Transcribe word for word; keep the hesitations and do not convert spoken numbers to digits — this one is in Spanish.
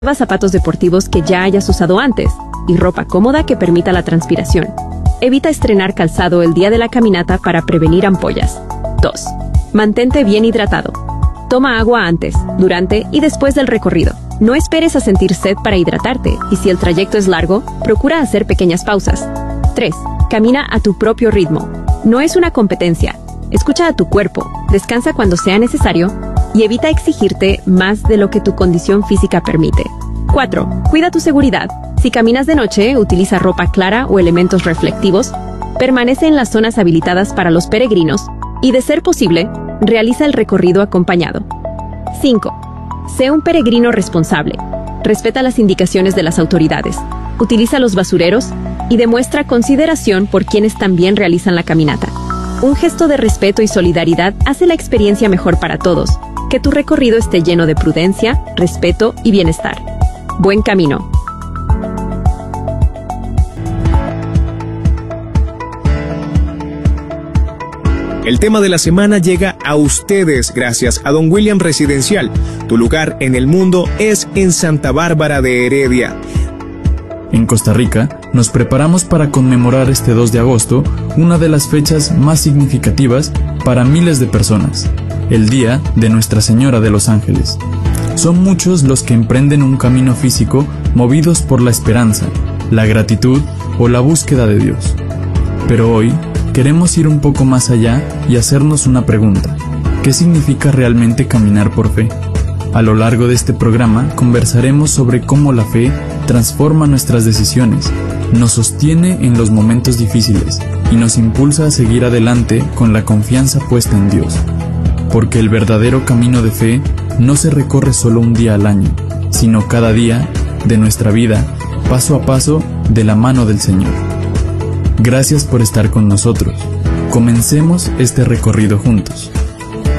Lleva zapatos deportivos que ya hayas usado antes y ropa cómoda que permita la transpiración. Evita estrenar calzado el día de la caminata para prevenir ampollas. dos. Mantente bien hidratado. Toma agua antes, durante y después del recorrido. No esperes a sentir sed para hidratarte y si el trayecto es largo, procura hacer pequeñas pausas. tres. Camina a tu propio ritmo. No es una competencia. Escucha a tu cuerpo, descansa cuando sea necesario y evita exigirte más de lo que tu condición física permite. cuatro. Cuida tu seguridad. Si caminas de noche, utiliza ropa clara o elementos reflectivos, permanece en las zonas habilitadas para los peregrinos y, de ser posible, realiza el recorrido acompañado. cinco. Sé un peregrino responsable. Respeta las indicaciones de las autoridades. Utiliza los basureros y demuestra consideración por quienes también realizan la caminata. Un gesto de respeto y solidaridad hace la experiencia mejor para todos. Que tu recorrido esté lleno de prudencia, respeto y bienestar. Buen camino. El tema de la semana llega a ustedes gracias a Don William Residencial. Tu lugar en el mundo es en Santa Bárbara de Heredia. En Costa Rica, nos preparamos para conmemorar este dos de agosto, una de las fechas más significativas para miles de personas, el Día de Nuestra Señora de los Ángeles. Son muchos los que emprenden un camino físico movidos por la esperanza, la gratitud o la búsqueda de Dios. Pero hoy, queremos ir un poco más allá y hacernos una pregunta. ¿Qué significa realmente caminar por fe? A lo largo de este programa conversaremos sobre cómo la fe transforma nuestras decisiones, nos sostiene en los momentos difíciles y nos impulsa a seguir adelante con la confianza puesta en Dios. Porque el verdadero camino de fe no se recorre solo un día al año, sino cada día de nuestra vida, paso a paso, de la mano del Señor. Gracias por estar con nosotros. Comencemos este recorrido juntos.